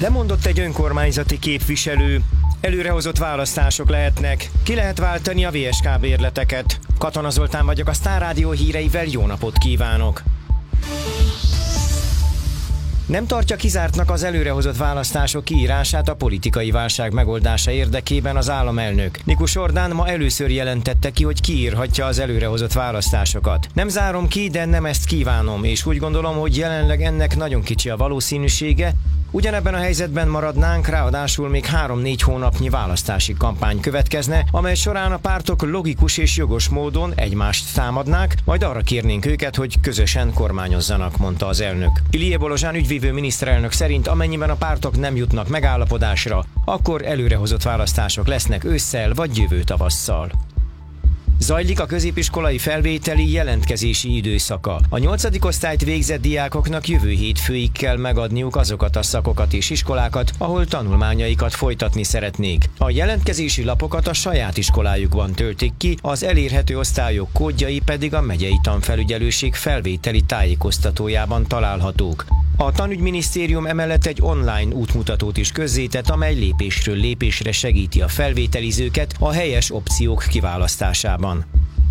Lemondott egy önkormányzati képviselő. Előrehozott választások lehetnek. Ki lehet váltani a VSK bérleteket? Katona Zoltán vagyok, a Sztár Rádió híreivel jó napot kívánok! Nem tartja kizártnak az előrehozott választások kiírását a politikai válság megoldása érdekében az államelnök. Nikus Orbán ma először jelentette ki, hogy kiírhatja az előrehozott választásokat. Nem zárom ki, de nem ezt kívánom, és úgy gondolom, hogy jelenleg ennek nagyon kicsi a valószínűsége. Ugyanebben a helyzetben maradnánk, ráadásul még 3-4 hónapnyi választási kampány következne, amely során a pártok logikus és jogos módon egymást támadnák, majd arra kérnénk őket, hogy közösen kormányozzanak, mondta az elnök. Ilie Bolozsán ügyvívő miniszterelnök szerint amennyiben a pártok nem jutnak megállapodásra, akkor előrehozott választások lesznek ősszel vagy jövő tavasszal. Zajlik a középiskolai felvételi jelentkezési időszaka. A 8. osztályt végzett diákoknak jövő hétfőig kell megadniuk azokat a szakokat és iskolákat, ahol tanulmányaikat folytatni szeretnék. A jelentkezési lapokat a saját iskolájukban töltik ki, az elérhető osztályok kódjai pedig a megyei tanfelügyelőség felvételi tájékoztatójában találhatók. A tanügyminisztérium emellett egy online útmutatót is közzétett, amely lépésről lépésre segíti a felvételizőket a helyes opciók kiválasztásában.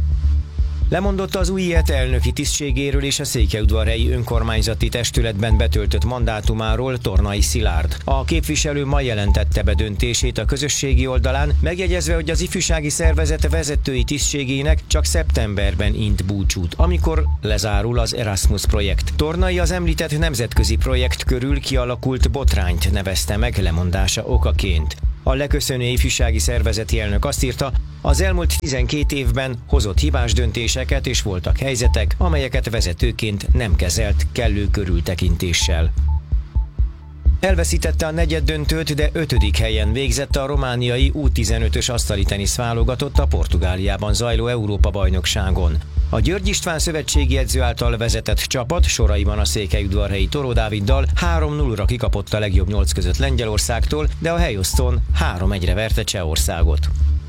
Lemondott az UIET elnöki tisztségéről és a székelyudvarhelyi önkormányzati testületben betöltött mandátumáról Tornai Szilárd. A képviselő ma jelentette be döntését a közösségi oldalán, megjegyezve, hogy az ifjúsági szervezet vezetői tisztségének csak szeptemberben int búcsút, amikor lezárul az Erasmus projekt. Tornai az említett nemzetközi projekt körül kialakult botrányt nevezte meg lemondása okaként. A leköszönő ifjúsági szervezeti elnök azt írta, az elmúlt 12 évben hozott hibás döntéseket és voltak helyzetek, amelyeket vezetőként nem kezelt kellő körültekintéssel. Elveszítette a negyeddöntőt, de 5. helyen végzett a romániai U15-ös asztalitenisz válogatott a Portugáliában zajló Európa-bajnokságon. A György István szövetségi edző által vezetett csapat soraiban a székelyudvarhelyi Toró Dáviddal 3-0-ra kikapott a legjobb 8 között Lengyelországtól, de a helyosztón 3-1-re verte Csehországot.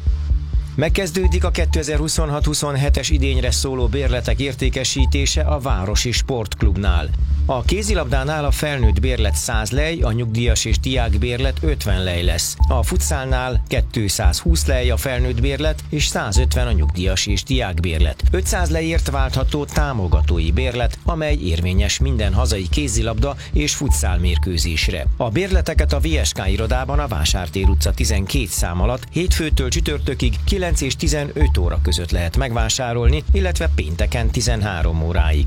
Megkezdődik a 2026-27-es idényre szóló bérletek értékesítése a Városi Sportklubnál. A kézilabdánál a felnőtt bérlet 100 lej, a nyugdíjas és diák bérlet 50 lej lesz. A futszálnál 220 lej a felnőtt bérlet és 150 a nyugdíjas és diák bérlet. 500 lejért váltható támogatói bérlet, amely érvényes minden hazai kézilabda és futszál mérkőzésre. A bérleteket a VSK irodában a Vásártér utca 12 szám alatt hétfőtől csütörtökig 9 és 15 óra között lehet megvásárolni, illetve pénteken 13 óráig.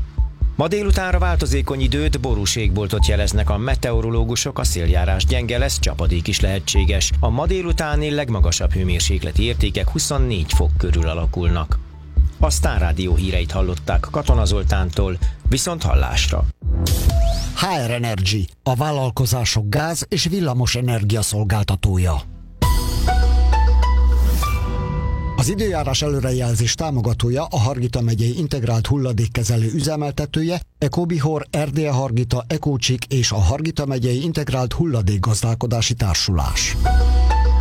Ma délutánra változékony időt, borús égboltot jeleznek a meteorológusok, a széljárás gyenge lesz, csapadék is lehetséges. A ma délutáni legmagasabb hőmérsékleti értékek 24 fok körül alakulnak. A Sztár Rádió híreit hallották Katona Zoltántól, viszont hallásra. HR Energy, a vállalkozások gáz- és villamos energia szolgáltatója. Az időjárás előrejelzés támogatója a Hargita megyei integrált hulladékkezelő üzemeltetője, Ecobihor, Erdélye Hargita, Ecócsik és a Hargita megyei integrált hulladékgazdálkodási társulás.